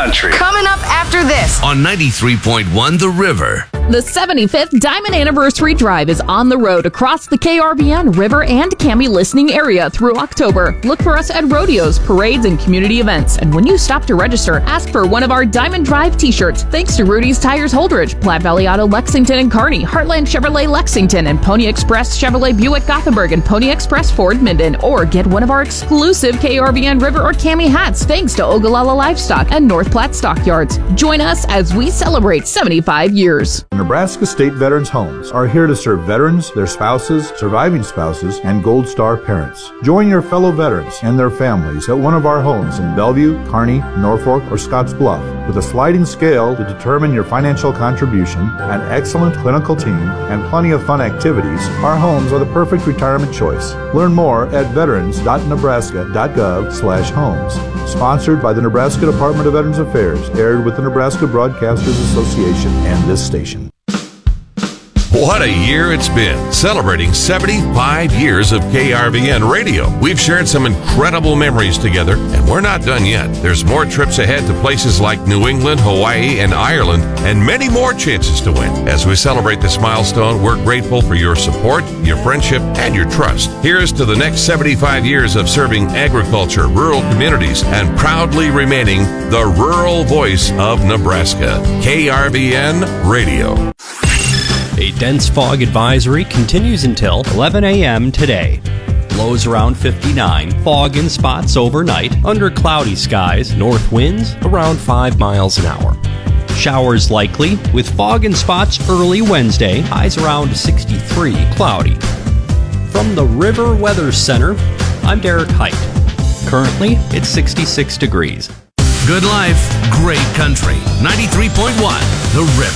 country. Coming up after this on 93.1 The River. The 75th Diamond Anniversary Drive is on the road across the KRBN, River, and Cami listening area through October. Look for us at rodeos, parades, and community events. And when you stop to register, ask for one of our Diamond Drive t-shirts. Thanks to Rudy's Tires Holdridge, Platte Valley Auto Lexington and Kearney, Heartland Chevrolet Lexington, and Pony Express Chevrolet Buick Gothenburg, and Pony Express Ford Minden. Or get one of our exclusive KRBN, River, or Cami hats thanks to Ogallala Livestock and North Platte Stockyards. Join us as we celebrate 75 years. Nebraska State Veterans Homes are here to serve veterans, their spouses, surviving spouses, and Gold Star parents. Join your fellow veterans and their families at one of our homes in Bellevue, Kearney, Norfolk, or Scottsbluff. With a sliding scale to determine your financial contribution, an excellent clinical team, and plenty of fun activities, our homes are the perfect retirement choice. Learn more at veterans.nebraska.gov/homes. Sponsored by the Nebraska Department of Veterans Affairs, aired with the Nebraska Broadcasters Association and this station. What a year it's been, celebrating 75 years of KRVN radio. We've shared some incredible memories together, and we're not done yet. There's more trips ahead to places like New England, Hawaii, and Ireland, and many more chances to win. As we celebrate this milestone, we're grateful for your support, your friendship, and your trust. Here's to the next 75 years of serving agriculture, rural communities, and proudly remaining the rural voice of Nebraska. KRVN Radio. A dense fog advisory continues until 11 a.m. today. Lows around 59, fog in spots overnight, under cloudy skies, north winds around 5 miles an hour. Showers likely, with fog in spots early Wednesday, highs around 63, cloudy. From the River Weather Center, I'm Derek Height. Currently, it's 66 degrees. Good life, great country. 93.1 The River.